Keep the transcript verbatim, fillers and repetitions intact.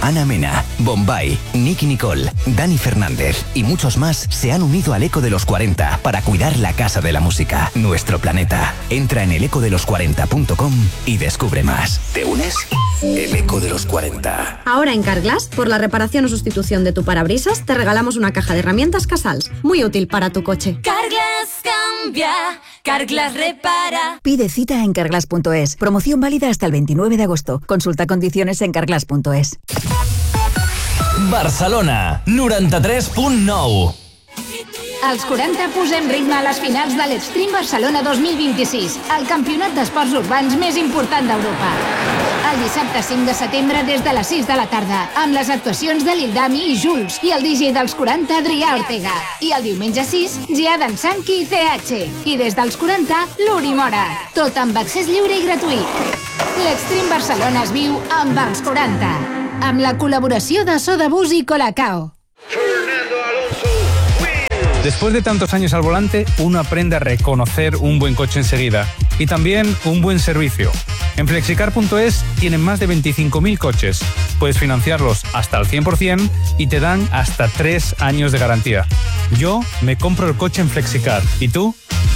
Ana Mena, Bombay, Nicky Nicole, Dani Fernández y muchos más se han unido al Eco de los cuarenta para cuidar la casa de la música, nuestro planeta. Entra en el eco de los cuarenta punto com y descubre más. ¿Te unes? El Eco de los cuarenta. Ahora en Carglass, por la reparación o sustitución de tu parabrisas, te regalamos una caja de herramientas Casals, muy útil para tu coche. Carglass cambia, Carglass repara. Pide cita en carglass punto es. Promoción válida hasta el veintinueve de agosto. Consulta condiciones en carglass punto es. Barcelona, noranta-tres punt nou. Als quaranta posem ritme a les finals de l'Extreme Barcelona dos mil vint-i-sis, el campionat d'esports urbans més important d'Europa. El dissabte cinc de setembre des de les sis de la tarda, amb les actuacions de l'Ildami i Jules i el D J dels quaranta, Adrià Ortega. I el diumenge sis, Giadan Sanki i C H. I des dels quaranta, l'Uri Mora. Tot amb accés lliure i gratuït. L'Extreme Barcelona es viu amb els quaranta. Amb la col·laboració de Soda Bus i Colacao. Después de tantos años al volante, uno aprende a reconocer un buen coche enseguida y también un buen servicio. En flexicar punto es tienen más de veinticinco mil coches. Puedes financiarlos hasta el cien por ciento y te dan hasta tres años de garantía. Yo me compro el coche en Flexicar. ¿Y tú?